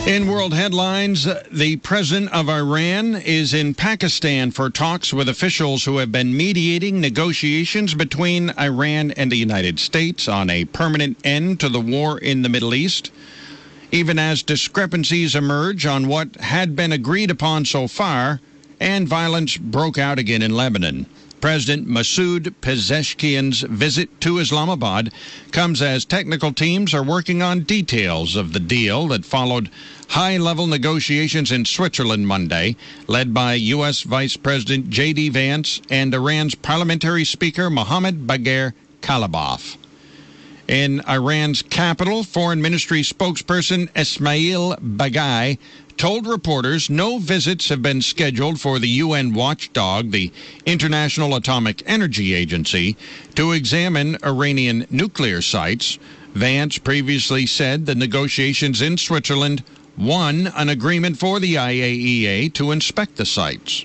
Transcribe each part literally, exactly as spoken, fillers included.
In world headlines, the president of Iran is in Pakistan for talks with officials who have been mediating negotiations between Iran and the United States on a permanent end to the war in the Middle East, even as discrepancies emerge on what had been agreed upon so far, and violence broke out again in Lebanon. President Masoud Pezeshkian's visit to Islamabad comes as technical teams are working on details of the deal that followed high-level negotiations in Switzerland Monday, led by U S. Vice President J D. Vance and Iran's parliamentary speaker Mohammad Bagher Khalibaf. In Iran's capital, Foreign Ministry spokesperson Esmail Baghai told reporters no visits have been scheduled for the U N watchdog, the International Atomic Energy Agency, to examine Iranian nuclear sites. Vance previously said the negotiations in Switzerland won an agreement for the I A E A to inspect the sites.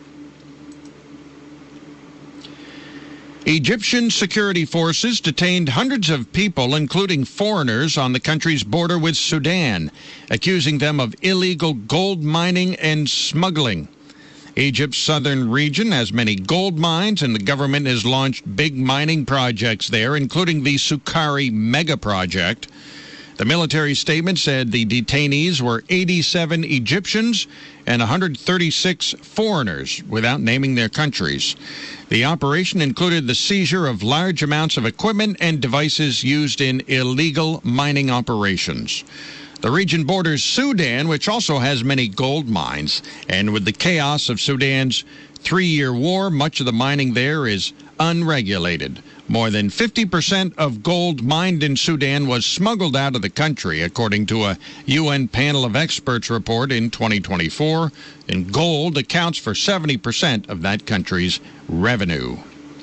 Egyptian security forces detained hundreds of people, including foreigners, on the country's border with Sudan, accusing them of illegal gold mining and smuggling. Egypt's southern region has many gold mines, and the government has launched big mining projects there, including the Sukari mega project. The military statement said the detainees were eighty-seven Egyptians and one hundred thirty-six foreigners, without naming their countries. The operation included the seizure of large amounts of equipment and devices used in illegal mining operations. The region borders Sudan, which also has many gold mines, and with the chaos of Sudan's three-year war, much of the mining there is unregulated. More than fifty percent of gold mined in Sudan was smuggled out of the country, according to a U N panel of experts report in twenty twenty-four, and gold accounts for seventy percent of that country's revenue.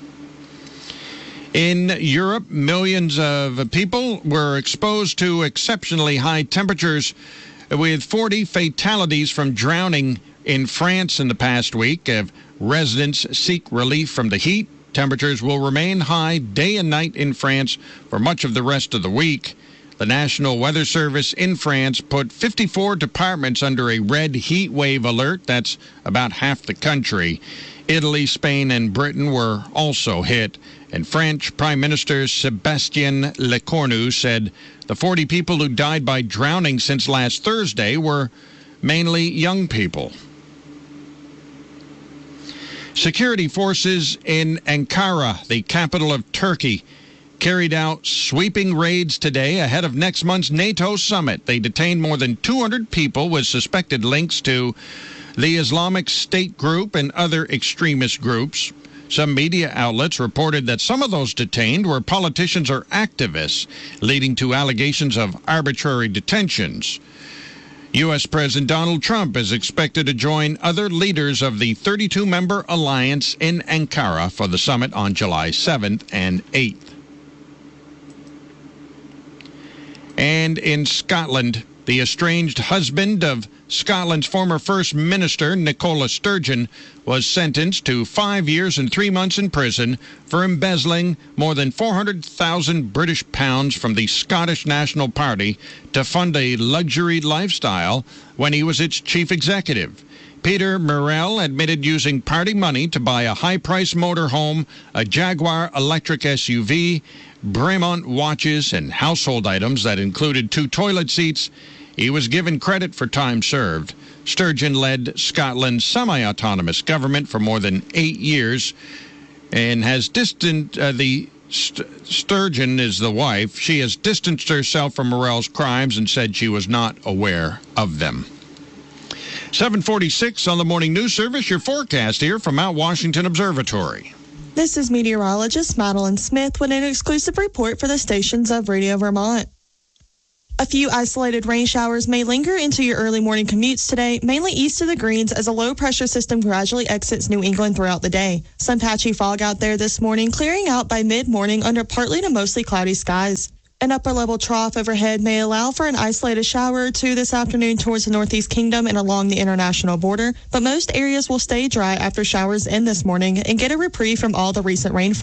In Europe, millions of people were exposed to exceptionally high temperatures, with forty fatalities from drowning in France in the past week. As residents seek relief from the heat, temperatures will remain high day and night in France for much of the rest of the week. The National Weather Service in France put fifty-four departments under a red heat wave alert. That's about half the country. Italy, Spain, and Britain were also hit. And French Prime Minister Sébastien Lecornu said the forty people who died by drowning since last Thursday were mainly young people. Security forces in Ankara, the capital of Turkey, carried out sweeping raids today ahead of next month's NATO summit. They detained more than two hundred people with suspected links to the Islamic State group and other extremist groups. Some media outlets reported that some of those detained were politicians or activists, leading to allegations of arbitrary detentions. U S. President Donald Trump is expected to join other leaders of the thirty-two member alliance in Ankara for the summit on July seventh and eighth. And in Scotland, the estranged husband of Scotland's former First Minister, Nicola Sturgeon, was sentenced to five years and three months in prison for embezzling more than four hundred thousand British pounds from the Scottish National Party to fund a luxury lifestyle when he was its chief executive. Peter Murrell admitted using party money to buy a high-priced motorhome, a Jaguar electric S U V, Bremont watches, and household items that included two toilet seats. He was given credit for time served. Sturgeon led Scotland's semi-autonomous government for more than eight years and has distanced uh, the St- Sturgeon is the wife. She has distanced herself from Morell's crimes and said she was not aware of them. seven forty-six on the Morning News Service. Your forecast here from Mount Washington Observatory. This is meteorologist Madeline Smith with an exclusive report for the stations of Radio Vermont. A few isolated rain showers may linger into your early morning commutes today, mainly east of the Greens, as a low-pressure system gradually exits New England throughout the day. Some patchy fog out there this morning, clearing out by mid-morning under partly to mostly cloudy skies. An upper-level trough overhead may allow for an isolated shower or two this afternoon towards the Northeast Kingdom and along the international border, but most areas will stay dry after showers end this morning and get a reprieve from all the recent rainfall.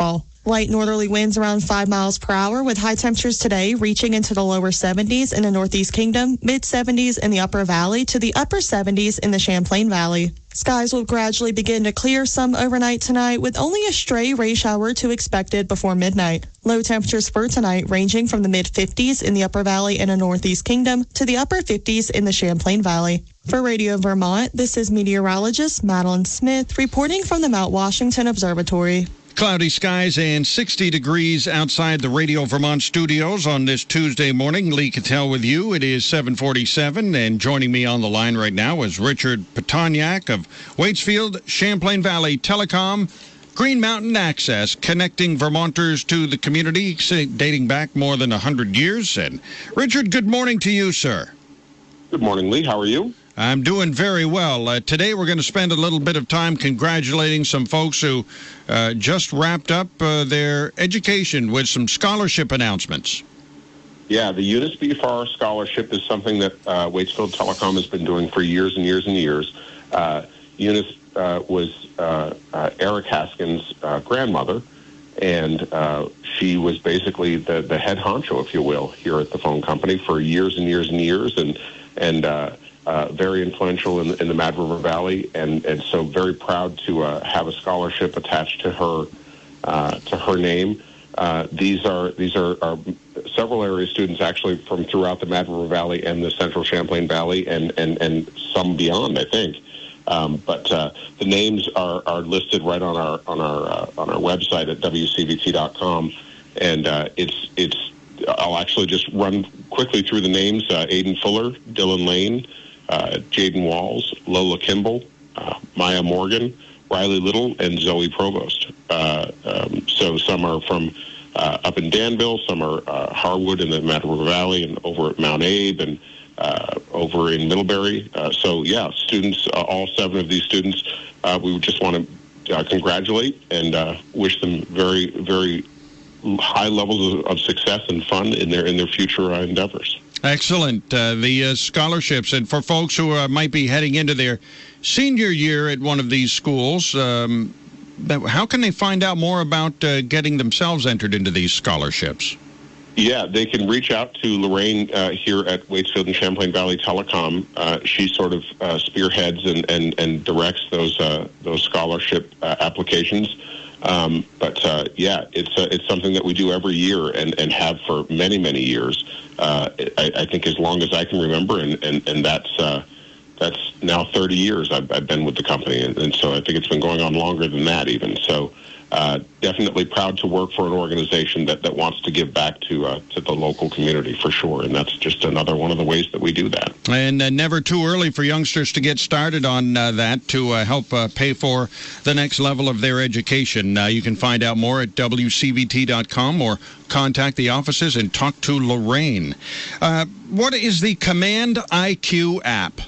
Light northerly winds around five miles per hour with high temperatures today reaching into the lower seventies in the Northeast Kingdom, mid seventies in the Upper Valley to the upper seventies in the Champlain Valley. Skies will gradually begin to clear some overnight tonight with only a stray rain shower or two expected before midnight. Low temperatures for tonight ranging from the mid fifties in the Upper Valley and the Northeast Kingdom to the upper fifties in the Champlain Valley. For Radio Vermont, this is meteorologist Madeline Smith reporting from the Mount Washington Observatory. Cloudy skies and sixty degrees outside the Radio Vermont studios on this Tuesday morning. Lee Cattell with you. It is seven forty-seven, and joining me on the line right now is Richard Petoniak of Waitsfield Champlain Valley Telecom, Green Mountain Access, connecting Vermonters to the community, dating back more than one hundred years. And Richard, good morning to you, sir. Good morning, Lee. How are you? I'm doing very well. Uh, today we're going to spend a little bit of time congratulating some folks who uh, just wrapped up uh, their education with some scholarship announcements. Yeah, the Eunice B. Farr Scholarship is something that uh, Waitsfield Telecom has been doing for years and years and years. Uh, Eunice uh, was uh, uh, Eric Haskin's uh, grandmother, and uh, she was basically the, the head honcho, if you will, here at the phone company for years and years and years, and and uh, Uh, very influential in, in the Mad River Valley, and, and so very proud to uh, have a scholarship attached to her uh, to her name. Uh, these are these are, are several area students actually from throughout the Mad River Valley and the Central Champlain Valley, and, and, and some beyond, I think. Um, but uh, the names are, are listed right on our on our uh, on our website at W C V T dot com, and uh, it's it's. I'll actually just run quickly through the names: uh, Aiden Fuller, Dylan Lane, Uh, Jaden Walls, Lola Kimball, uh, Maya Morgan, Riley Little, and Zoe Provost. Uh, um, so some are from uh, up in Danville, some are uh, Harwood in the Mad River Valley, and over at Mount Abe, and uh, over in Middlebury. Uh, so, yeah, students, uh, all seven of these students, uh, we would just want to uh, congratulate and uh, wish them very, very high levels of, of success and fun in their in their future uh, endeavors. Excellent. Uh, the uh, scholarships, and for folks who uh, might be heading into their senior year at one of these schools, um, how can they find out more about uh, getting themselves entered into these scholarships? Yeah, they can reach out to Lorraine uh, here at Waitsfield and Champlain Valley Telecom. Uh, she sort of uh, spearheads and, and, and directs those uh, those scholarship uh, applications. Um, but uh, yeah, it's uh, it's something that we do every year and, and have for many many years. Uh, I, I think as long as I can remember, and and and that's uh, that's now thirty years I've, I've been with the company, and, and so I think it's been going on longer than that even. So uh, definitely proud to work for an organization that, that wants to give back to uh, to the local community for sure, and that's just another one of the ways that we do that. And uh, never too early for youngsters to get started on uh, that to uh, help uh, pay for the next level of their education. Uh, you can find out more at W C V T dot com or contact the offices and talk to Lorraine. Uh, what is the Command I Q app?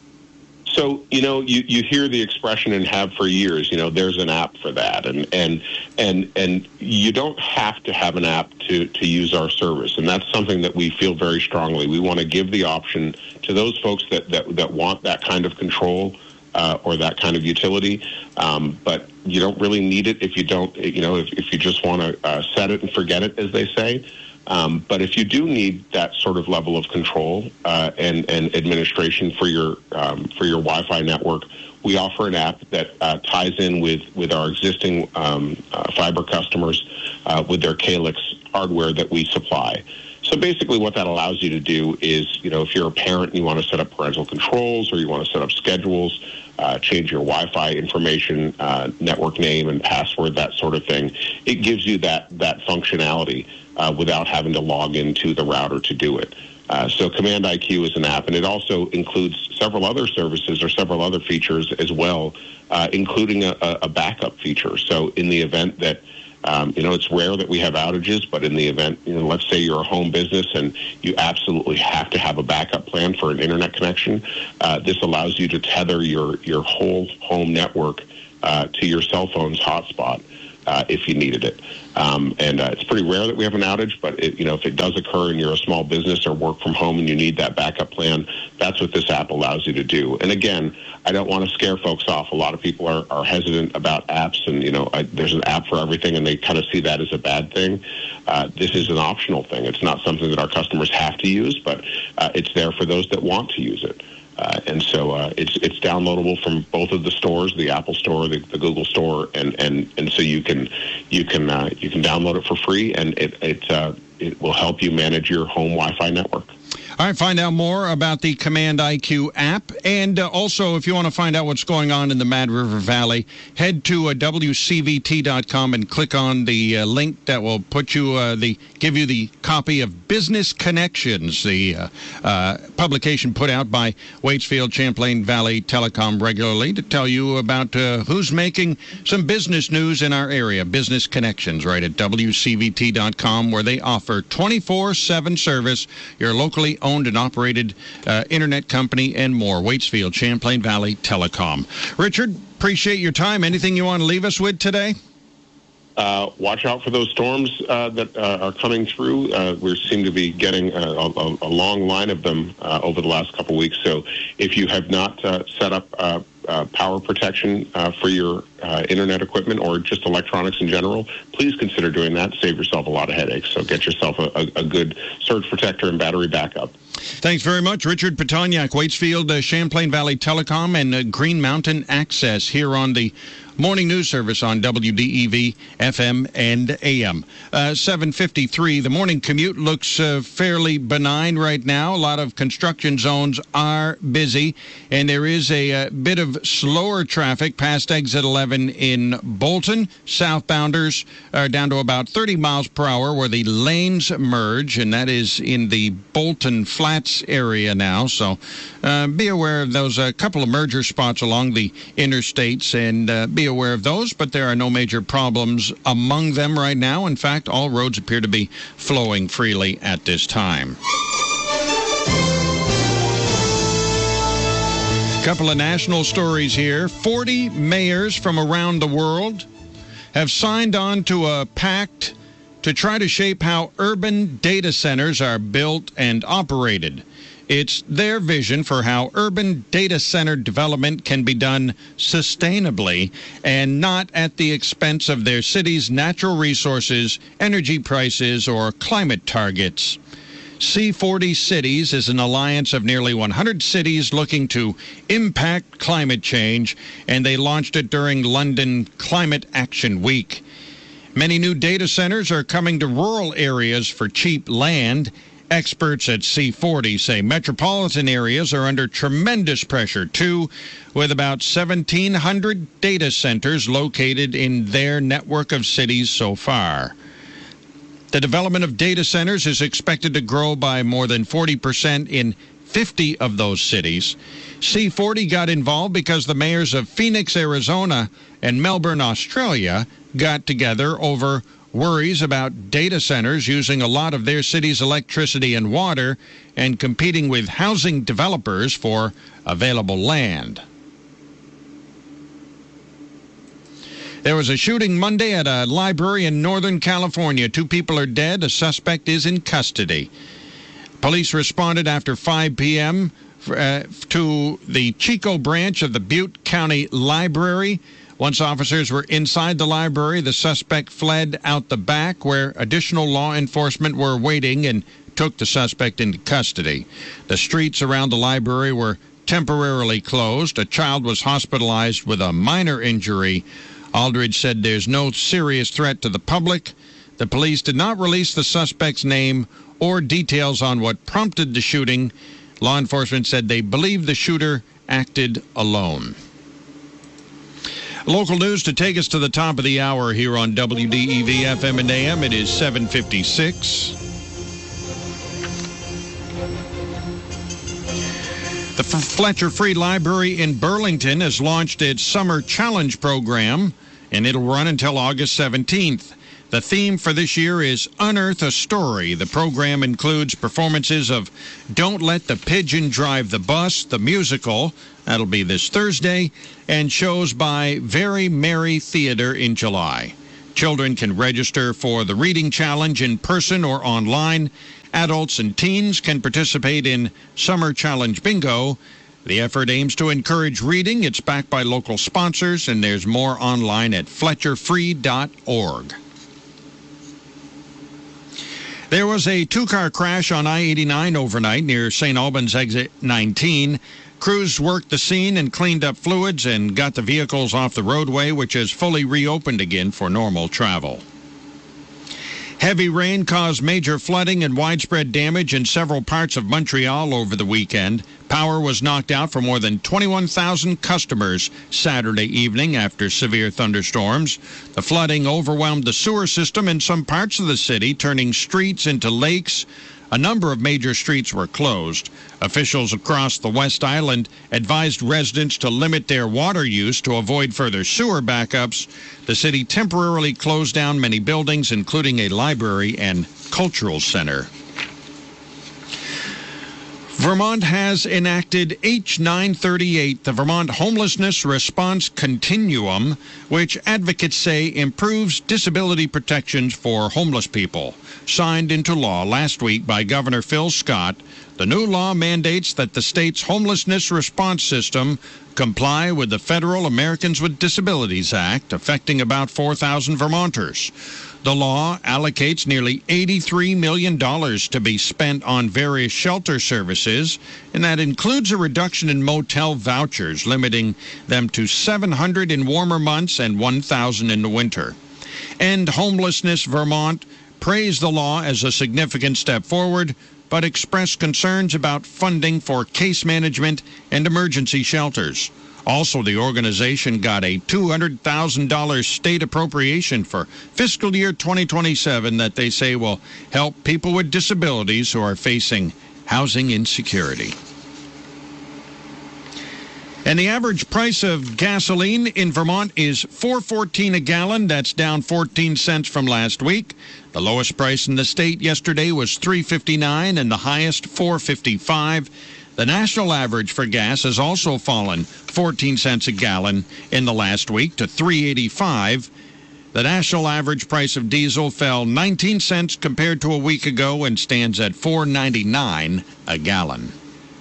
So, you know, you, you hear the expression and have for years, you know, there's an app for that. And and and and you don't have to have an app to, to use our service. And that's something that we feel very strongly. We want to give the option to those folks that, that, that want that kind of control uh, or that kind of utility. Um, but you don't really need it if you don't, you know, if, if you just want to uh, set it and forget it, as they say. Um, but if you do need that sort of level of control uh, and, and administration for your um, for your Wi-Fi network, we offer an app that uh, ties in with, with our existing um, uh, fiber customers uh, with their Calyx hardware that we supply. So basically what that allows you to do is, you know, if you're a parent and you want to set up parental controls or you want to set up schedules, uh, change your Wi-Fi information, uh, network name and password, that sort of thing, it gives you that, that functionality uh, without having to log into the router to do it. Uh, so Command I Q is an app, and it also includes several other services or several other features as well, uh, including a, a backup feature. So in the event that Um, you know, it's rare that we have outages, but in the event, you know, let's say you're a home business and you absolutely have to have a backup plan for an internet connection, uh, this allows you to tether your, your whole home network uh, to your cell phone's hotspot. uh, if you needed it. Um, and uh, it's pretty rare that we have an outage, but it, you know, if it does occur and you're a small business or work from home and you need that backup plan, that's what this app allows you to do. And again, I don't want to scare folks off. A lot of people are, are hesitant about apps, and you know, I, there's an app for everything, and they kind of see that as a bad thing. Uh, this is an optional thing. It's not something that our customers have to use, but uh, it's there for those that want to use it. Uh, and so uh, it's it's downloadable from both of the stores, the Apple Store, the, the Google Store, and, and, and so you can you can uh, you can download it for free, and it it uh, it will help you manage your home Wi-Fi network. All right, find out more about the Command I Q app. And uh, also, if you want to find out what's going on in the Mad River Valley, head to uh, W C V T dot com and click on the uh, link that will put you uh, the give you the copy of Business Connections, the uh, uh, publication put out by Waitsfield Champlain Valley Telecom regularly to tell you about uh, who's making some business news in our area. Business Connections, right at W C V T dot com, where they offer twenty-four seven service, your locally owned owned and operated uh, internet company, and more. Waitsfield, Champlain Valley Telecom. Richard, appreciate your time. Anything you want to leave us with today? Uh, watch out for those storms uh, that uh, are coming through. Uh, we seem to be getting a, a, a long line of them uh, over the last couple of weeks. So if you have not uh, set up uh, uh, power protection uh, for your uh, internet equipment or just electronics in general, please consider doing that. Save yourself a lot of headaches. So get yourself a, a, a good surge protector and battery backup. Thanks very much, Richard Petoniak, Waitsfield, uh, Champlain Valley Telecom, and uh, Green Mountain Access here on the Morning News Service on W D E V, F M, and A M. Uh, seven fifty-three, the morning commute looks uh, fairly benign right now. A lot of construction zones are busy, and there is a, a bit of slower traffic past exit eleven in Bolton. Southbounders are down to about thirty miles per hour where the lanes merge, and that is in the Bolton Flats area now. So uh, be aware of those a uh, couple of merger spots along the interstates, and uh, be aware of those, but there are no major problems among them right now. In fact, all roads appear to be flowing freely at this time. A couple of national stories here. forty mayors from around the world have signed on to a pact to try to shape how urban data centers are built and operated. It's their vision for how urban data center development can be done sustainably and not at the expense of their city's natural resources, energy prices, or climate targets. C forty Cities is an alliance of nearly one hundred cities looking to impact climate change, and they launched it during London Climate Action Week. Many new data centers are coming to rural areas for cheap land. Experts at C forty say metropolitan areas are under tremendous pressure, too, with about seventeen hundred data centers located in their network of cities so far. The development of data centers is expected to grow by more than forty percent in fifty of those cities. C forty got involved because the mayors of Phoenix, Arizona, and Melbourne, Australia, got together over worries about data centers using a lot of their city's electricity and water and competing with housing developers for available land. There was a shooting Monday at a library in Northern California. Two people are dead. A suspect is in custody. Police responded after five p.m. Uh, to the Chico branch of the Butte County Library. Once officers were inside the library, the suspect fled out the back, where additional law enforcement were waiting and took the suspect into custody. The streets around the library were temporarily closed. A child was hospitalized with a minor injury. Aldridge said there's no serious threat to the public. The police did not release the suspect's name or details on what prompted the shooting. Law enforcement said they believe the shooter acted alone. Local news to take us to the top of the hour here on W D E V F M and A M. It is seven fifty-six. The Fletcher Free Library in Burlington has launched its Summer Challenge program, and it'll run until August seventeenth. The theme for this year is Unearth a Story. The program includes performances of Don't Let the Pigeon Drive the Bus, the musical. That'll be this Thursday, and shows by Very Merry Theater in July. Children can register for the reading challenge in person or online. Adults and teens can participate in Summer Challenge Bingo. The effort aims to encourage reading. It's backed by local sponsors, and there's more online at fletcher free dot org. There was a two-car crash on I eighty-nine overnight near Saint Albans Exit nineteen. Crews worked the scene and cleaned up fluids and got the vehicles off the roadway, which is fully reopened again for normal travel. Heavy rain caused major flooding and widespread damage in several parts of Montreal over the weekend. Power was knocked out for more than twenty-one thousand customers Saturday evening after severe thunderstorms. The flooding overwhelmed the sewer system in some parts of the city, turning streets into lakes. A number of major streets were closed. Officials across the West Island advised residents to limit their water use to avoid further sewer backups. The city temporarily closed down many buildings, including a library and cultural center. Vermont has enacted H nine thirty-eight, the Vermont Homelessness Response Continuum, which advocates say improves disability protections for homeless people. Signed into law last week by Governor Phil Scott, the new law mandates that the state's homelessness response system comply with the Federal Americans with Disabilities Act, affecting about four thousand Vermonters. The law allocates nearly eighty-three million dollars to be spent on various shelter services, and that includes a reduction in motel vouchers, limiting them to seven hundred in warmer months and one thousand in the winter. End Homelessness Vermont praised the law as a significant step forward, but expressed concerns about funding for case management and emergency shelters. Also, the organization got a two hundred thousand dollars state appropriation for fiscal year twenty twenty-seven that they say will help people with disabilities who are facing housing insecurity. And the average price of gasoline in Vermont is four dollars and fourteen cents a gallon. That's down fourteen cents from last week. The lowest price in the state yesterday was three dollars and fifty-nine cents and the highest four dollars and fifty-five cents. The national average for gas has also fallen fourteen cents a gallon in the last week to three dollars and eighty-five cents. The national average price of diesel fell nineteen cents compared to a week ago and stands at four dollars and ninety-nine cents a gallon.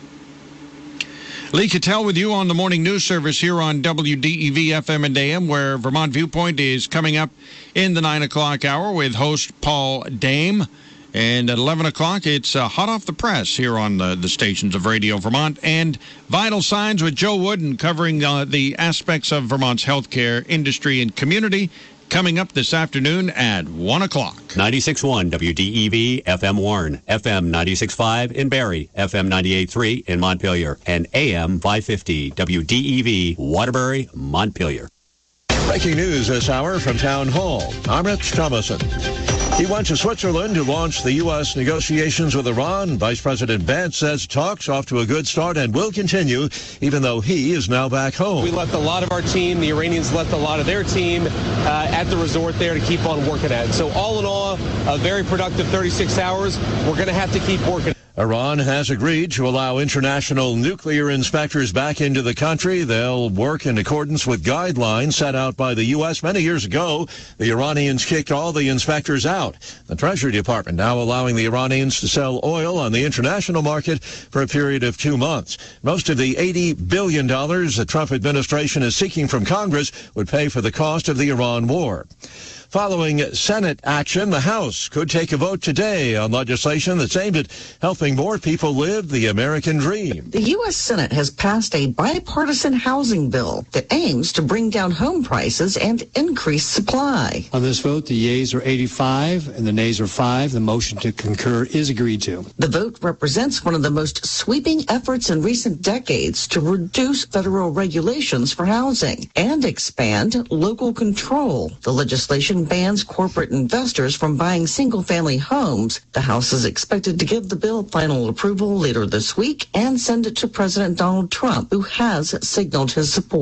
Lee Cattell with you on the Morning News Service here on W D E V F M and A M, where Vermont Viewpoint is coming up in the nine o'clock hour with host Paul Dame. And at eleven o'clock, it's uh, Hot Off the Press here on the, the stations of Radio Vermont, and Vital Signs with Joe Wooden covering uh, the aspects of Vermont's healthcare industry and community, coming up this afternoon at one o'clock. ninety-six point one W D E V F M Warren, F M ninety-six point five in Barrie, F M ninety-eight point three in Montpelier, and A M five fifty W D E V Waterbury, Montpelier. Breaking news this hour from Town Hall. I'm Rich Thomason. He went to Switzerland to launch the U S negotiations with Iran. Vice President Vance says talks off to a good start and will continue, even though he is now back home. We left a lot of our team. The Iranians left a lot of their team uh, at the resort there to keep on working at it. So all in all, a very productive thirty-six hours. We're going to have to keep working. Iran has agreed to allow international nuclear inspectors back into the country. They'll work in accordance with guidelines set out by the U S many years ago. The Iranians kicked all the inspectors out. The Treasury Department now allowing the Iranians to sell oil on the international market for a period of two months. Most of the eighty billion dollars the Trump administration is seeking from Congress would pay for the cost of the Iran war. Following Senate action, the House could take a vote today on legislation that's aimed at helping more people live the American dream. The U S Senate has passed a bipartisan housing bill that aims to bring down home prices and increase supply. On this vote, the yeas are eighty-five and the nays are five. The motion to concur is agreed to. The vote represents one of the most sweeping efforts in recent decades to reduce federal regulations for housing and expand local control. The legislation bans corporate investors from buying single-family homes. The House is expected to give the bill final approval later this week and send it to President Donald Trump, who has signaled his support.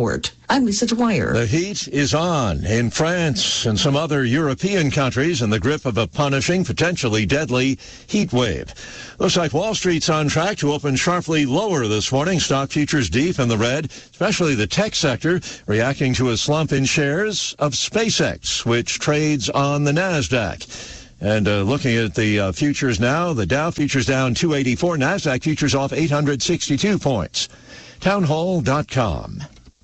I'm Lisa Dwyer. The heat is on in France and some other European countries in the grip of a punishing, potentially deadly heat wave. Looks like Wall Street's on track to open sharply lower this morning. Stock futures deep in the red, especially the tech sector, reacting to a slump in shares of SpaceX, which trades on the NASDAQ. And uh, looking at the uh, futures now, the Dow futures down two eighty-four, NASDAQ futures off eight hundred sixty-two points. townhall dot com.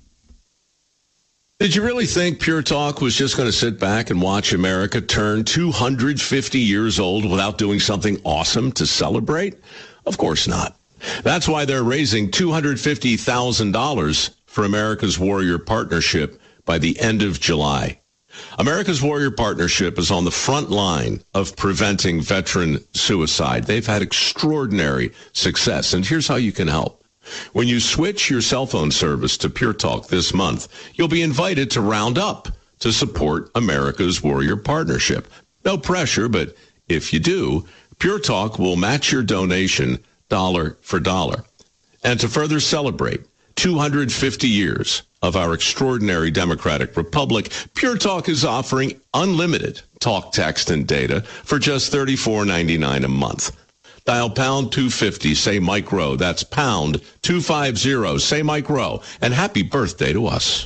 Did you really think Pure Talk was just going to sit back and watch America turn two hundred fifty years old without doing something awesome to celebrate? Of course not. That's why they're raising two hundred fifty thousand dollars for America's Warrior Partnership by the end of July. America's Warrior Partnership is on the front line of preventing veteran suicide. They've had extraordinary success, and here's how you can help. When you switch your cell phone service to Pure Talk this month, you'll be invited to round up to support America's Warrior Partnership. No pressure, but if you do, Pure Talk will match your donation dollar for dollar. And to further celebrate two hundred fifty years of our extraordinary democratic republic, Pure Talk is offering unlimited talk, text, and data for just thirty-four ninety-nine a month. Dial pound two fifty, say Mike Rowe. That's pound two fifty, say Mike Rowe. And happy birthday to us.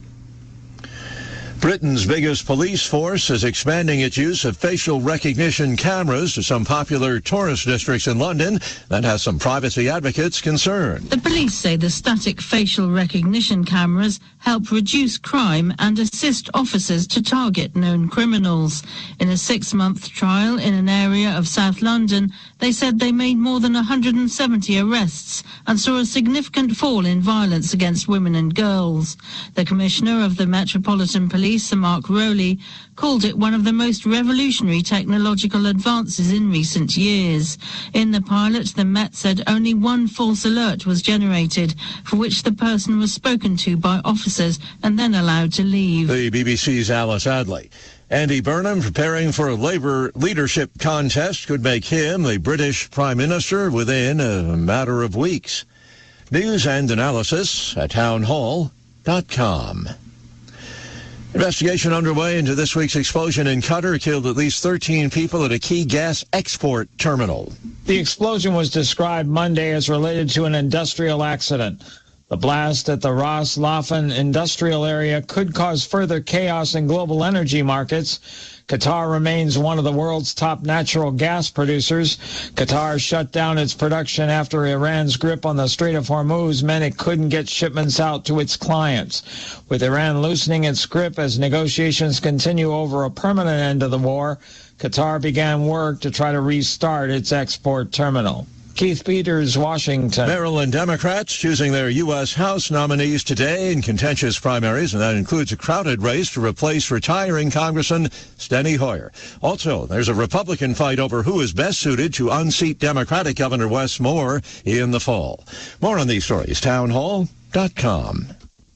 Britain's biggest police force is expanding its use of facial recognition cameras to some popular tourist districts in London. That has some privacy advocates concerned. The police say the static facial recognition cameras help reduce crime and assist officers to target known criminals. In a six-month trial in an area of South London, they said they made more than one hundred seventy arrests and saw a significant fall in violence against women and girls. The Commissioner of the Metropolitan Police, Sir Mark Rowley, called it one of the most revolutionary technological advances in recent years. In the pilot, the Met said only one false alert was generated, for which the person was spoken to by officers and then allowed to leave. The B B C's Alice Adley. Andy Burnham preparing for a Labour leadership contest could make him the British Prime Minister within a matter of weeks. News and analysis at townhall dot com. Investigation underway into this week's explosion in Qatar killed at least thirteen people at a key gas export terminal. The explosion was described Monday as related to an industrial accident. The blast at the Ras Laffan industrial area could cause further chaos in global energy markets. Qatar remains one of the world's top natural gas producers. Qatar shut down its production after Iran's grip on the Strait of Hormuz meant it couldn't get shipments out to its clients. With Iran loosening its grip as negotiations continue over a permanent end to the war, Qatar began work to try to restart its export terminal. Keith Peters, Washington. Maryland Democrats choosing their U S House nominees today in contentious primaries, and that includes a crowded race to replace retiring Congressman Steny Hoyer. Also, there's a Republican fight over who is best suited to unseat Democratic Governor Wes Moore in the fall. More on these stories, townhall dot com.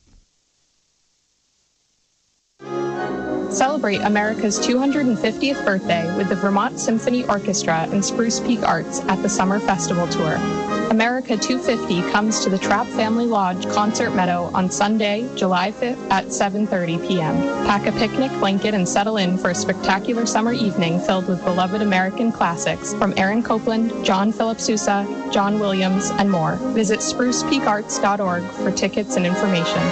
Celebrate America's two hundred fiftieth birthday with the Vermont Symphony Orchestra and Spruce Peak Arts at the Summer Festival Tour. America two fifty comes to the Trapp Family Lodge Concert Meadow on Sunday, July fifth at seven thirty p.m. Pack a picnic blanket and settle in for a spectacular summer evening filled with beloved American classics from Aaron Copland, John Philip Sousa, John Williams, and more. Visit spruce peak arts dot org for tickets and information.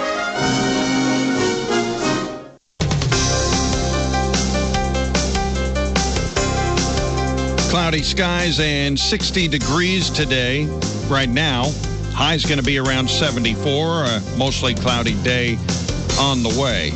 Cloudy skies and sixty degrees today. Right now, high's going to be around seventy-four. A mostly cloudy day on the way.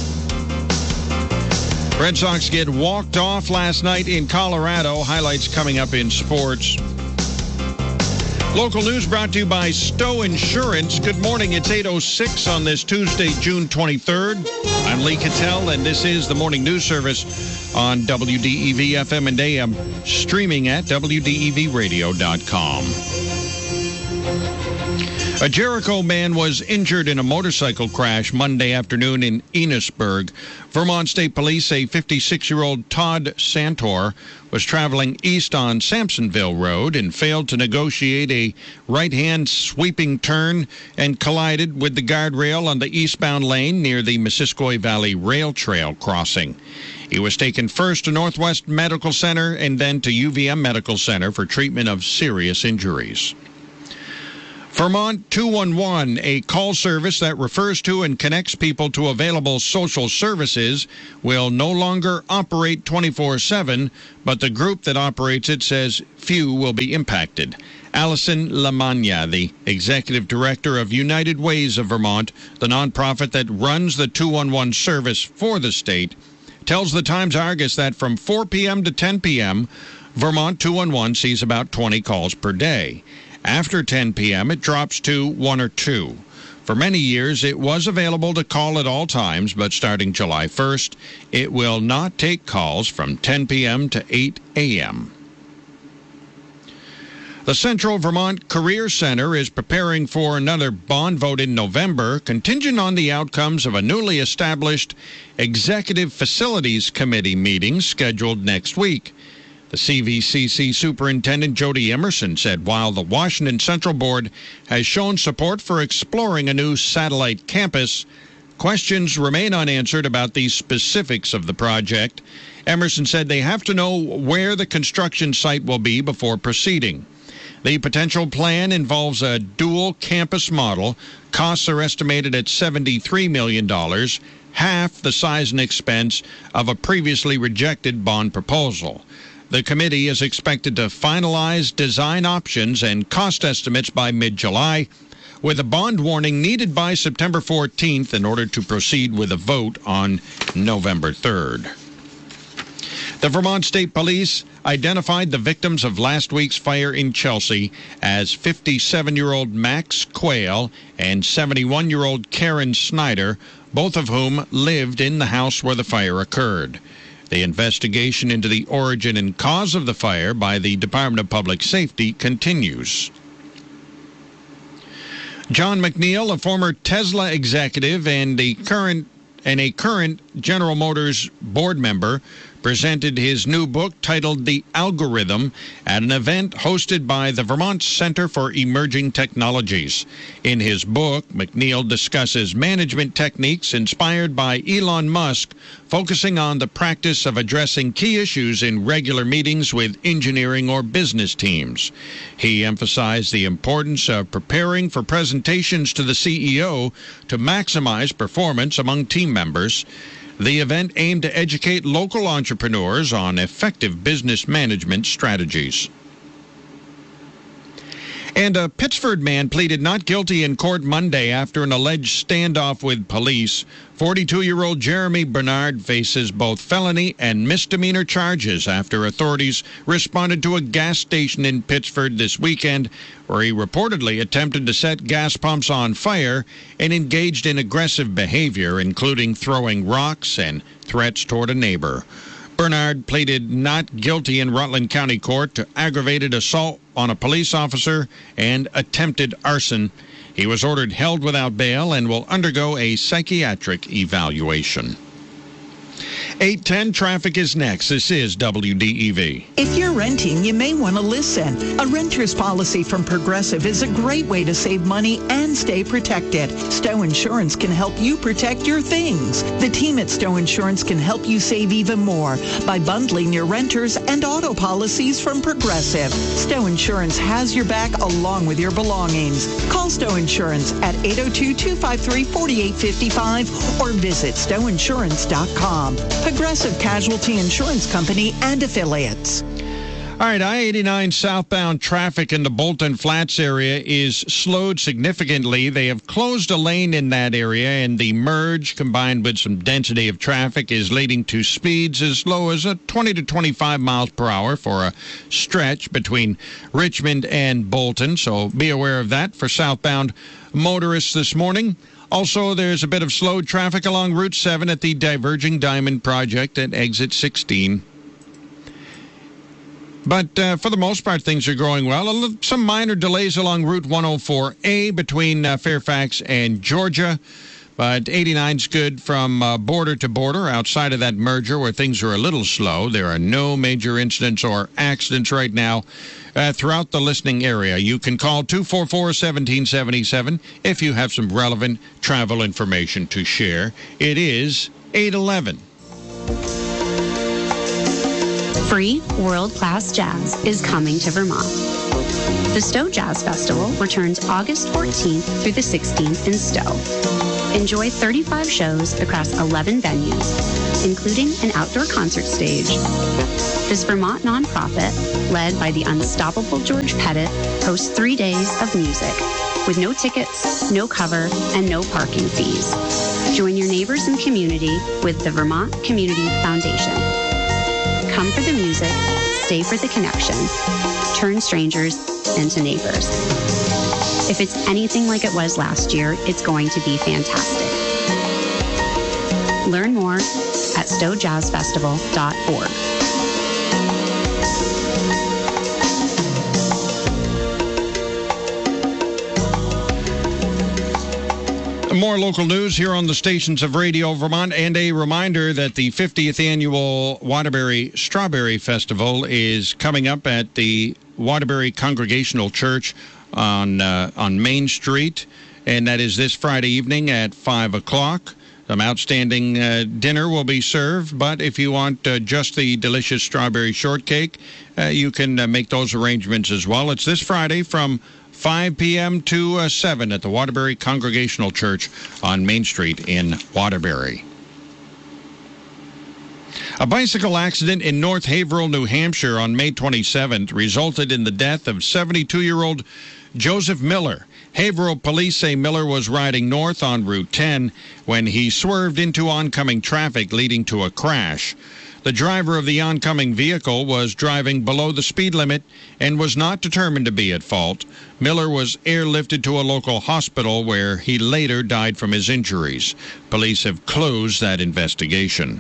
Red Sox get walked off last night in Colorado. Highlights coming up in sports. Local news brought to you by Stowe Insurance. Good morning. It's eight oh six on this Tuesday, June twenty-third. I'm Lee Cattell, and this is the Morning News Service on W D E V F M and A M, streaming at W D E V radio dot com. A Jericho man was injured in a motorcycle crash Monday afternoon in Enosburg. Vermont State Police say fifty-six-year-old Todd Santor was traveling east on Sampsonville Road and failed to negotiate a right-hand sweeping turn and collided with the guardrail on the eastbound lane near the Missisquoi Valley Rail Trail crossing. He was taken first to Northwest Medical Center and then to U V M Medical Center for treatment of serious injuries. Vermont two one one, a call service that refers to and connects people to available social services, will no longer operate twenty-four seven, but the group that operates it says few will be impacted. Allison Lamagna, the executive director of United Ways of Vermont, the nonprofit that runs the two one one service for the state, tells the Times-Argus that from four p.m. to ten p.m., Vermont two one one sees about twenty calls per day. After ten p.m., it drops to one or two. For many years, it was available to call at all times, but starting July first, it will not take calls from ten p.m. to eight a.m. The Central Vermont Career Center is preparing for another bond vote in November, contingent on the outcomes of a newly established Executive Facilities Committee meeting scheduled next week. The C V C C Superintendent Jody Emerson said while the Washington Central Board has shown support for exploring a new satellite campus, questions remain unanswered about the specifics of the project. Emerson said they have to know where the construction site will be before proceeding. The potential plan involves a dual campus model. Costs are estimated at seventy-three million dollars, half the size and expense of a previously rejected bond proposal. The committee is expected to finalize design options and cost estimates by mid-July, with a bond warning needed by September fourteenth in order to proceed with a vote on November third. The Vermont State Police identified the victims of last week's fire in Chelsea as fifty-seven-year-old Max Quayle and seventy-one-year-old Karen Snyder, both of whom lived in the house where the fire occurred. The investigation into the origin and cause of the fire by the Department of Public Safety continues. John McNeil, a former Tesla executive and the current and a current General Motors board member, presented his new book titled The Algorithm at an event hosted by the Vermont Center for Emerging Technologies. In his book, McNeil discusses management techniques inspired by Elon Musk, focusing on the practice of addressing key issues in regular meetings with engineering or business teams. He emphasized the importance of preparing for presentations to the C E O to maximize performance among team members. The event aimed to educate local entrepreneurs on effective business management strategies. And a Pittsford man pleaded not guilty in court Monday after an alleged standoff with police. forty-two-year-old Jeremy Bernard faces both felony and misdemeanor charges after authorities responded to a gas station in Pittsford this weekend where he reportedly attempted to set gas pumps on fire and engaged in aggressive behavior, including throwing rocks and threats toward a neighbor. Bernard pleaded not guilty in Rutland County Court to aggravated assault on a police officer and attempted arson. He was ordered held without bail and will undergo a psychiatric evaluation. eight ten traffic is next. This is W D E V. If you're renting, you may want to listen. A renter's policy from Progressive is a great way to save money and stay protected. Stowe Insurance can help you protect your things. The team at Stowe Insurance can help you save even more by bundling your renters and auto policies from Progressive. Stowe Insurance has your back along with your belongings. Call Stowe Insurance at eight oh two, two five three, four eight five five or visit stowe insurance dot com. Progressive Casualty Insurance Company and affiliates. All right, I eighty-nine southbound traffic in the Bolton Flats area is slowed significantly. They have closed a lane in that area, and the merge, combined with some density of traffic, is leading to speeds as low as a twenty to twenty-five miles per hour for a stretch between Richmond and Bolton. So be aware of that for southbound motorists this morning. Also, there's a bit of slowed traffic along Route seven at the Diverging Diamond Project at exit sixteen. But uh, for the most part, things are going well. A little, some minor delays along Route one oh four A between uh, Fairfax and Georgia. But eighty-nine's good from uh, border to border. Outside of that merger where things are a little slow, there are no major incidents or accidents right now uh, throughout the listening area. You can call two four four, one seven seven seven if you have some relevant travel information to share. It is eight eleven. Free world-class jazz is coming to Vermont. The Stowe Jazz Festival returns August fourteenth through the sixteenth in Stowe. Enjoy thirty-five shows across eleven venues, including an outdoor concert stage. This Vermont nonprofit, led by the unstoppable George Pettit, hosts three days of music with no tickets, no cover, and no parking fees. Join your neighbors and community with the Vermont Community Foundation. Come for the music, stay for the connection, turn strangers into neighbors. If it's anything like it was last year, it's going to be fantastic. Learn more at stowe jazz festival dot org. More local news here on the stations of Radio Vermont, and a reminder that the fiftieth annual Waterbury Strawberry Festival is coming up at the Waterbury Congregational Church on uh, on Main Street, and that is this Friday evening at five o'clock. Some outstanding uh, dinner will be served, but if you want uh, just the delicious strawberry shortcake, uh, you can uh, make those arrangements as well. It's this Friday from five p.m. to uh, seven at the Waterbury Congregational Church on Main Street in Waterbury. A bicycle accident in North Haverhill, New Hampshire on May twenty-seventh resulted in the death of seventy-two-year-old Joseph Miller. Haverhill police say Miller was riding north on Route ten when he swerved into oncoming traffic, leading to a crash. The driver of the oncoming vehicle was driving below the speed limit and was not determined to be at fault. Miller was airlifted to a local hospital where he later died from his injuries. Police have closed that investigation.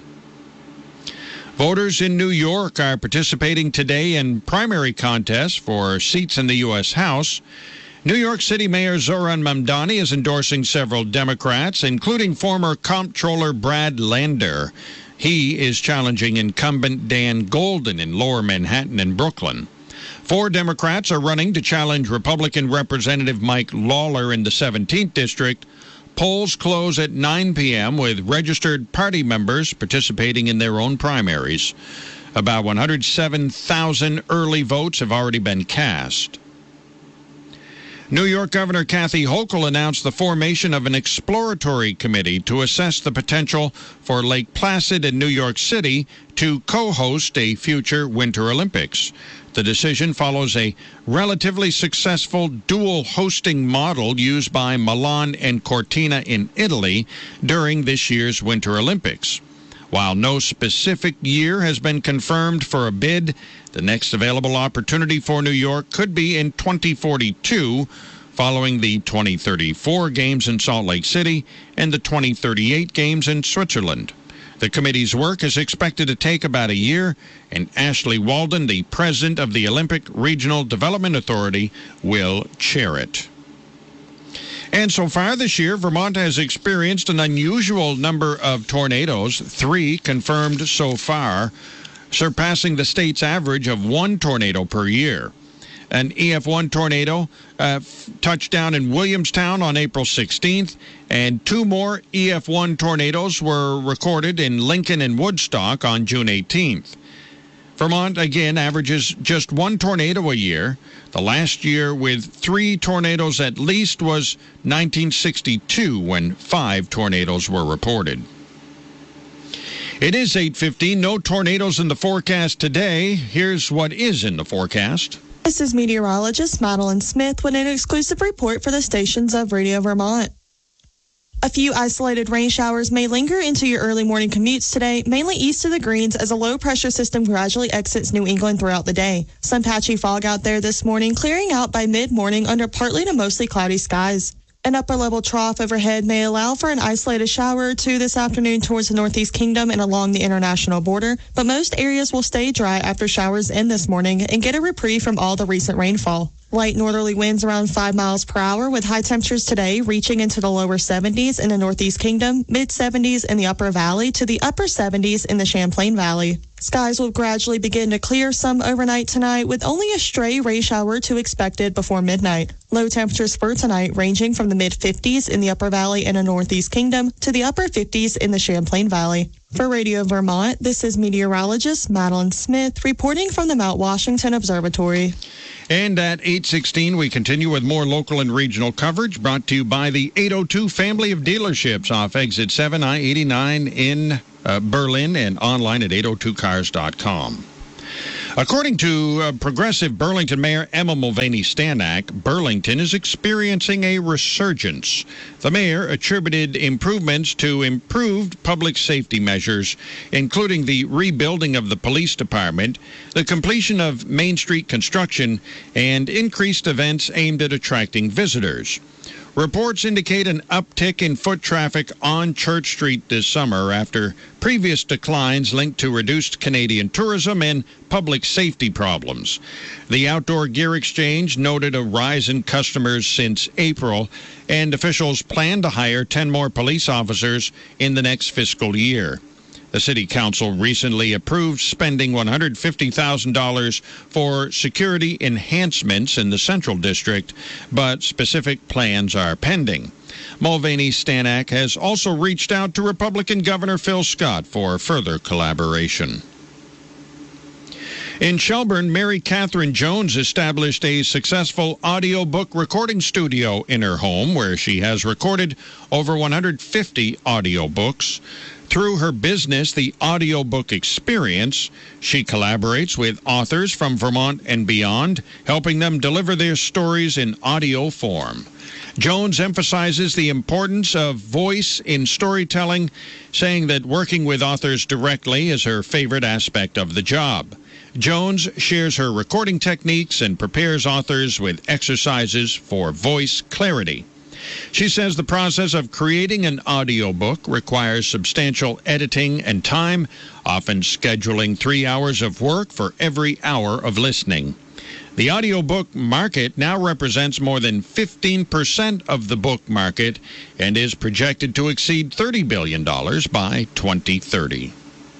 Voters in New York are participating today in primary contests for seats in the U S House. New York City Mayor Zohran Mamdani is endorsing several Democrats, including former Comptroller Brad Lander. He is challenging incumbent Dan Golden in Lower Manhattan and Brooklyn. Four Democrats are running to challenge Republican Representative Mike Lawler in the seventeenth District. Polls close at nine p.m. with registered party members participating in their own primaries. About one hundred seven thousand early votes have already been cast. New York Governor Kathy Hochul announced the formation of an exploratory committee to assess the potential for Lake Placid and New York City to co-host a future Winter Olympics. The decision follows a relatively successful dual hosting model used by Milan and Cortina in Italy during this year's Winter Olympics. While no specific year has been confirmed for a bid, the next available opportunity for New York could be in twenty forty-two, following the twenty thirty-four Games in Salt Lake City and the twenty thirty-eight Games in Switzerland. The committee's work is expected to take about a year, and Ashley Walden, the president of the Olympic Regional Development Authority, will chair it. And so far this year, Vermont has experienced an unusual number of tornadoes, three confirmed so far, surpassing the state's average of one tornado per year. An E F one tornado uh, touched down in Williamstown on April sixteenth, and two more E F one tornadoes were recorded in Lincoln and Woodstock on June eighteenth. Vermont, again, averages just one tornado a year. The last year with three tornadoes at least was nineteen sixty-two, when five tornadoes were reported. It is eight fifteen. No tornadoes in the forecast today. Here's what is in the forecast. This is meteorologist Madeline Smith with an exclusive report for the stations of Radio Vermont. A few isolated rain showers may linger into your early morning commutes today, mainly east of the Greens as a low-pressure system gradually exits New England throughout the day. Some patchy fog out there this morning, clearing out by mid-morning under partly to mostly cloudy skies. An upper-level trough overhead may allow for an isolated shower or two this afternoon towards the Northeast Kingdom and along the international border, but most areas will stay dry after showers end this morning and get a reprieve from all the recent rainfall. Light northerly winds around five miles per hour with high temperatures today reaching into the lower seventies in the Northeast Kingdom, mid-seventies in the Upper Valley to the upper seventies in the Champlain Valley. Skies will gradually begin to clear some overnight tonight with only a stray rain shower or two expected before midnight. Low temperatures for tonight ranging from the mid-fifties in the Upper Valley and the Northeast Kingdom to the upper fifties in the Champlain Valley. For Radio Vermont, this is meteorologist Madeline Smith reporting from the Mount Washington Observatory. And at eight sixteen, we continue with more local and regional coverage brought to you by the eight oh two family of dealerships off Exit seven I eighty-nine in uh, Berlin and online at eight oh two cars dot com. According to uh, Progressive Burlington Mayor Emma Mulvaney Stanak, Burlington is experiencing a resurgence. The mayor attributed improvements to improved public safety measures, including the rebuilding of the police department, the completion of Main Street construction, and increased events aimed at attracting visitors. Reports indicate an uptick in foot traffic on Church Street this summer after previous declines linked to reduced Canadian tourism and public safety problems. The Outdoor Gear Exchange noted a rise in customers since April, and officials plan to hire ten more police officers in the next fiscal year. The City Council recently approved spending one hundred fifty thousand dollars for security enhancements in the Central District, but specific plans are pending. Mulvaney Stanak has also reached out to Republican Governor Phil Scott for further collaboration. In Shelburne, Mary Catherine Jones established a successful audiobook recording studio in her home where she has recorded over one hundred fifty audiobooks. Through her business, the Audiobook Experience, she collaborates with authors from Vermont and beyond, helping them deliver their stories in audio form. Jones emphasizes the importance of voice in storytelling, saying that working with authors directly is her favorite aspect of the job. Jones shares her recording techniques and prepares authors with exercises for voice clarity. She says the process of creating an audiobook requires substantial editing and time, often scheduling three hours of work for every hour of listening. The audiobook market now represents more than fifteen percent of the book market and is projected to exceed thirty billion dollars by twenty thirty.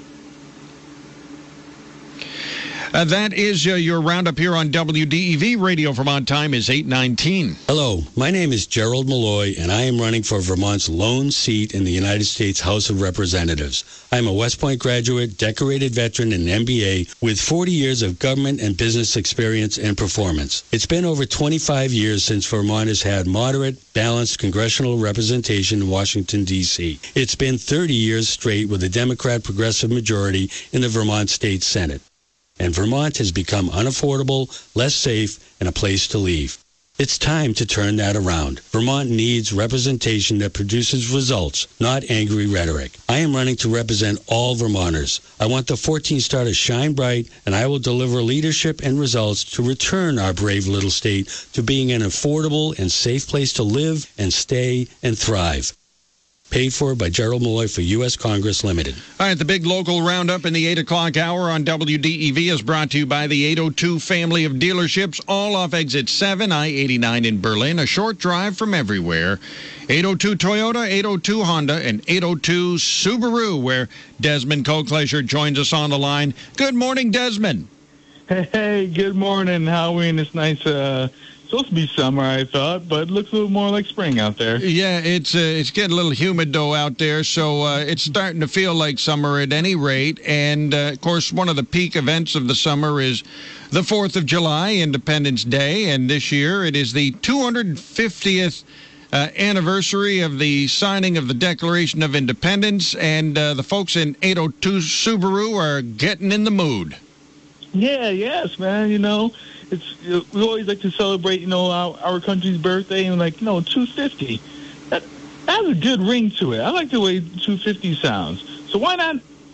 Uh, that is uh, your roundup here on W D E V. Radio Vermont time is eight nineteen. Hello, my name is Gerald Malloy, and I am running for Vermont's lone seat in the United States House of Representatives. I am a West Point graduate, decorated veteran, and M B A with forty years of government and business experience and performance. It's been over twenty-five years since Vermont has had moderate, balanced congressional representation in Washington, D C It's been thirty years straight with a Democrat progressive majority in the Vermont State Senate. And Vermont has become unaffordable, less safe, and a place to leave. It's time to turn that around. Vermont needs representation that produces results, not angry rhetoric. I am running to represent all Vermonters. I want the fourteen star to shine bright, and I will deliver leadership and results to return our brave little state to being an affordable and safe place to live and stay and thrive. Paid for by Gerald Malloy for U S Congress Limited. All right, the big local roundup in the eight o'clock hour on W D E V is brought to you by the eight oh two family of dealerships, all off Exit seven I eighty-nine in Berlin, a short drive from everywhere. eight oh two Toyota, eight oh two Honda, and eight oh two Subaru, where Desmond Colclasure joins us on the line. Good morning, Desmond. Hey, good morning, Halloween. It's nice. Uh, supposed to be summer, I thought, but it looks a little more like spring out there. Yeah, it's uh, it's getting a little humid, though, out there, so uh, it's starting to feel like summer at any rate. And, uh, of course, one of the peak events of the summer is the fourth of July, Independence Day, and this year it is the two hundred fiftieth uh, anniversary of the signing of the Declaration of Independence, and uh, the folks in eight oh two Subaru are getting in the mood. Yeah, yes, man, you know. It's uh, we always like to celebrate, you know, our, our country's birthday, and like, you know, two fifty. That, that has a good ring to it. I like the way two fifty sounds. So why not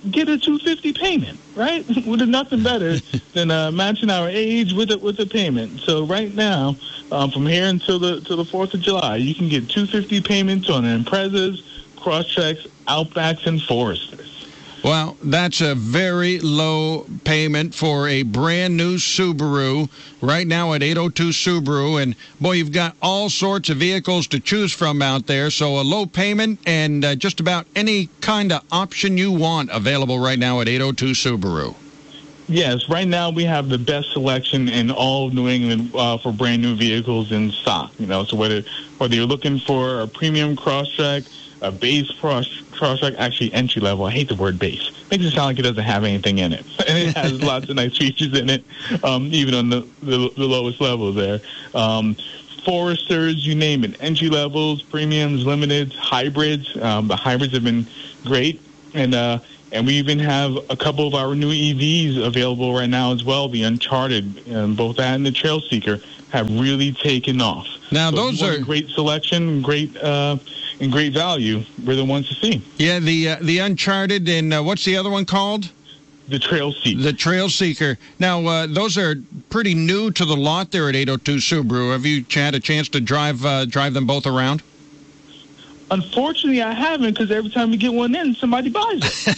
get a two hundred fifty dollars payment, right? There's nothing better than uh, matching our age with a, with a payment. So right now, um, from here until the till the fourth of July, you can get two hundred fifty dollars payments on Imprezas, Crosstreks, Outbacks, and Foresters. Well, that's a very low payment for a brand new Subaru right now at eight oh two Subaru. And, boy, you've got all sorts of vehicles to choose from out there. So a low payment and uh, just about any kind of option you want available right now at eight oh two Subaru. Yes, right now we have the best selection in all of New England uh, for brand new vehicles in stock. You know, so whether, whether you're looking for a premium Crosstrek, a base cross Crosstrek, actually entry level. I hate the word base. Makes it sound like it doesn't have anything in it. And it has lots of nice features in it, um, even on the, the, the lowest level there. Um, Foresters, you name it. Entry levels, premiums, limiteds, hybrids. Um, the hybrids have been great. And uh, and we even have a couple of our new E Vs available right now as well. The Uncharted, um, both that and the Trail Seeker, have really taken off. Now, so those are great selection, great uh, and great value. We're the ones to see. Yeah, the uh, the Uncharted and uh, what's the other one called? The Trail Seeker. The Trail Seeker. Now, uh, those are pretty new to the lot there at eight oh two Subaru. Have you had a chance to drive uh, drive them both around? Unfortunately, I haven't, because every time we get one in, somebody buys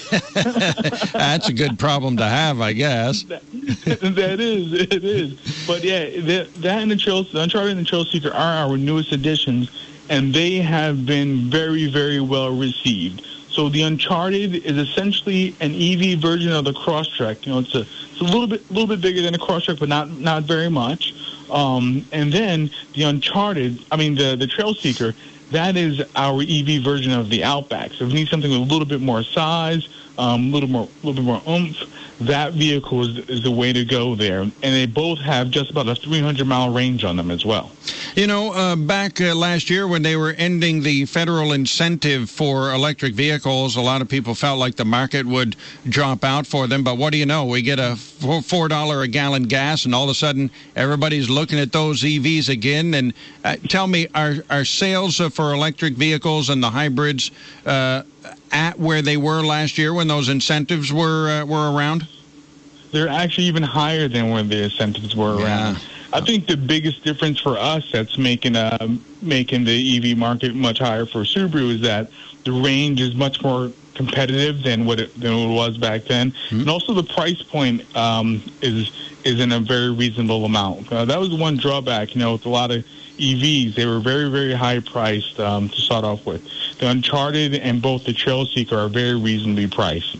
it. That's a good problem to have, I guess. that, that is, it is. But yeah, that, that and the Trail, the Uncharted and the Trail Seeker are our newest additions, and they have been very, very well received. So the Uncharted is essentially an E V version of the Crosstrek. You know, it's a it's a little bit little bit bigger than the Crosstrek, but not not very much. Um, and then the Uncharted, I mean the the Trail Seeker, that is our E V version of the Outback. So if you need something with a little bit more size, um, a little more, a little bit more oomph, that vehicle is, is the way to go there. And they both have just about a three hundred mile range on them as well. You know, uh, back uh, last year when they were ending the federal incentive for electric vehicles, a lot of people felt like the market would drop out for them. But what do you know? We get a four dollars a gallon gas, and all of a sudden everybody's looking at those E Vs again. And uh, tell me, are, are sales for electric vehicles and the hybrids uh, at where they were last year when those incentives were uh, were around? They're actually even higher than when the incentives were yeah. around. I think the biggest difference for us that's making uh, making the E V market much higher for Subaru is that the range is much more competitive than what it, than it was back then, mm-hmm. and also the price point um, is is in a very reasonable amount. Uh, that was one drawback, you know, with a lot of E Vs. They were very, very high priced um, to start off with. The Uncharted and both the Trail Seeker are very reasonably priced.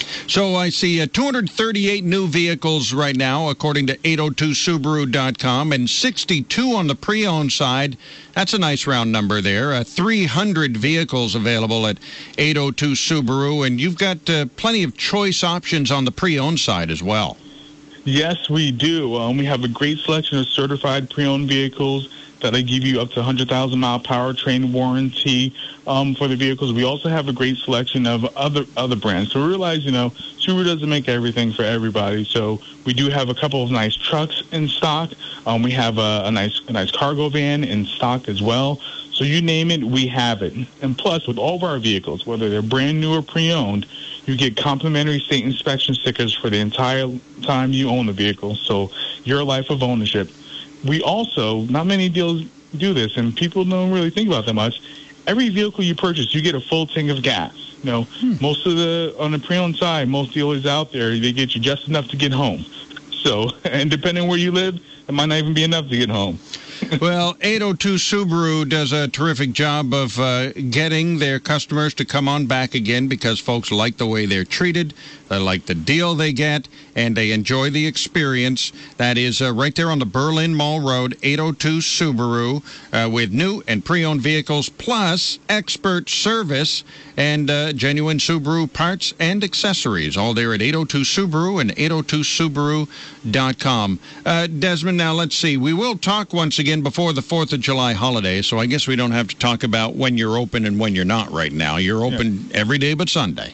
So I see uh, two hundred thirty-eight new vehicles right now, according to eight oh two Subaru dot com, and sixty-two on the pre-owned side. That's a nice round number there. Uh, three hundred vehicles available at eight oh two Subaru, and you've got uh, plenty of choice options on the pre-owned side as well. Yes, we do. Um, we have a great selection of certified pre-owned vehicles that I give you up to one hundred thousand mile powertrain warranty um, for the vehicles. We also have a great selection of other other brands. So we realize, you know, Subaru doesn't make everything for everybody. So we do have a couple of nice trucks in stock. Um, we have a, a nice a nice cargo van in stock as well. So you name it, we have it. And plus, with all of our vehicles, whether they're brand new or pre-owned, you get complimentary state inspection stickers for the entire time you own the vehicle. So your life of ownership. We also, not many deals do this, and people don't really think about that much. Every vehicle you purchase, you get a full tank of gas. You know, hmm. most of the, on the pre-owned side, most dealers out there, they get you just enough to get home. So, and depending where you live, it might not even be enough to get home. Well, eight oh two Subaru does a terrific job of uh, getting their customers to come on back again because folks like the way they're treated, they like the deal they get, and they enjoy the experience. That is uh, right there on the Berlin Mall Road, eight oh two Subaru, uh, with new and pre-owned vehicles, plus expert service and uh, genuine Subaru parts and accessories, all there at eight oh two Subaru and eight oh two Subaru dot com. Uh, Desmond, now let's see. We will talk once again before the fourth of July holiday, so I guess we don't have to talk about when you're open and when you're not right now. You're open yeah. every day but Sunday.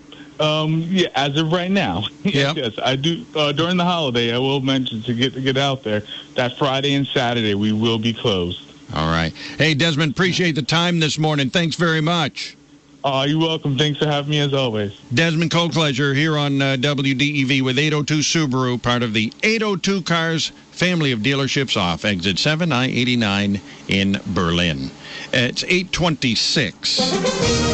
Um, yeah, as of right now. Yep. Yes, I do. Uh, during the holiday, I will mention to get to get out there that Friday and Saturday we will be closed. All right. Hey, Desmond, appreciate the time this morning. Thanks very much. Oh, you're welcome. Thanks for having me as always. Desmond Colcleasure here on uh, W D E V with eight oh two Subaru, part of the eight oh two Cars family of dealerships off Exit seven, I eighty-nine in Berlin. It's eight twenty-six.